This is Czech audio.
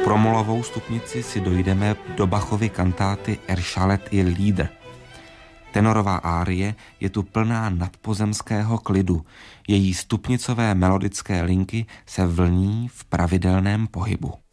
promolovou stupnici si dojdeme do Bachovy kantáty Erschallet ihr Lieder. Tenorová árie je tu plná nadpozemského klidu. Její stupnicové melodické linky se vlní v pravidelném pohybu.